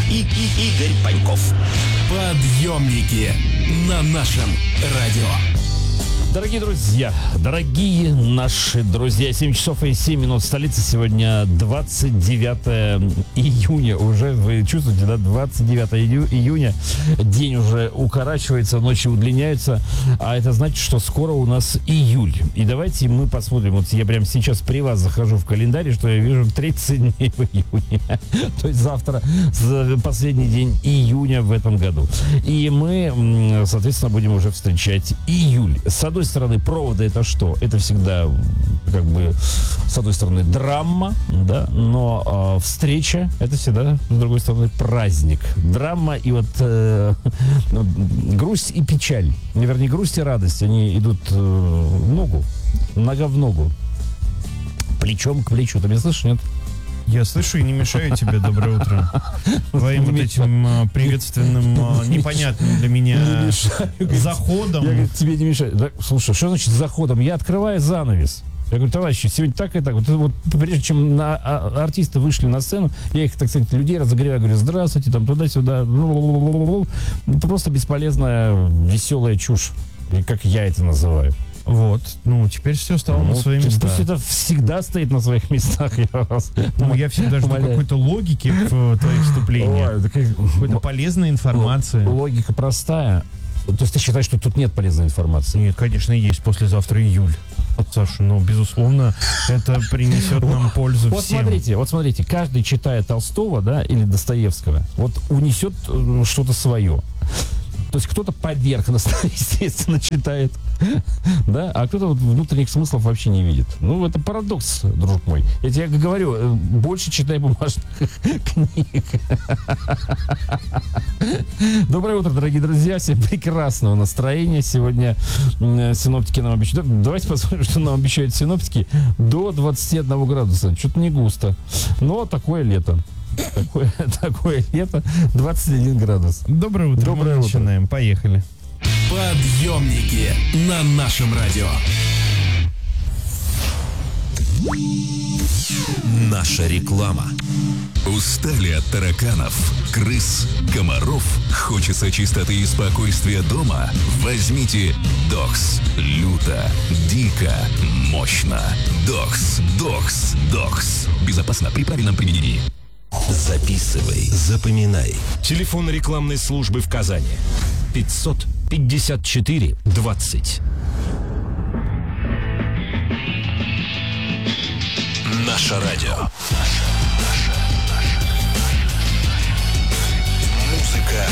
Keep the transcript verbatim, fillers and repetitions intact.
и, и Игорь Паньков. Подъемники на нашем радио. Дорогие друзья, дорогие наши друзья, семь часов и семь минут в столице. Сегодня двадцать девятое июня. Уже вы чувствуете, да? двадцать девятое июня. День уже укорачивается, ночи удлиняются. А это значит, что скоро у нас июль. И давайте мы посмотрим. Вот я прямо сейчас при вас захожу в календарь, что я вижу тридцать дней в июне. То есть завтра последний день июня в этом году. И мы, соответственно, будем уже встречать июль. С одной стороны, проводы — это что? Это всегда, как бы, с одной стороны, драма, да, но э, встреча — это всегда, с другой стороны, праздник. Драма и вот э, грусть и печаль. Вернее, грусть и радость, они идут э, в ногу, нога в ногу, плечом к плечу. Ты меня слышишь, нет? Я слышу и не мешаю тебе. Доброе утро. Твоим вот этим а, приветственным, а, непонятным для меня заходом. Я, говорит, тебе не мешаю. Да, слушай, что значит заходом? Я открываю занавес. Я говорю, товарищи, сегодня так и так. Вот, вот прежде чем на, а, артисты вышли на сцену, я их, так сказать, людей разогреваю, говорю, здравствуйте, там, туда-сюда. Просто бесполезная, веселая чушь. Как я это называю. Вот, ну, теперь все стало ну, на свои места. Пусть это всегда стоит на своих местах. Я вас ну, я всегда жду какой-то логики в твоих вступлениях. Какой-то полезной информации. Логика простая. То есть ты считаешь, что тут нет полезной информации? Нет, конечно, есть. Послезавтра июль. Саша, ну, безусловно, это принесет нам пользу вот всем. Смотрите, вот смотрите, каждый, читая Толстого, да, или Достоевского, вот унесет что-то свое. То есть кто-то поверхностно, естественно, читает, да, а кто-то вот внутренних смыслов вообще не видит. Ну, это парадокс, друг мой. Я тебе говорю, больше читай бумажных книг. Доброе утро, дорогие друзья. Всем прекрасного настроения. Сегодня синоптики нам обещают. Давайте посмотрим, что нам обещают синоптики. До двадцати одного градуса. Что-то не густо. Но такое лето. Такое, такое лето, двадцать один градус. Доброе утро. Доброе Мы утро. начинаем. Поехали. Подъемники на нашем радио. Наша реклама. Устали от тараканов, крыс, комаров? Хочется чистоты и спокойствия дома? Возьмите Докс. Люто, дико, мощно. Докс, Докс, Докс. Безопасно при правильном применении. Записывай, запоминай. Телефон рекламной службы в Казани. пятьсот пятьдесят четыре двадцать. Наше радио.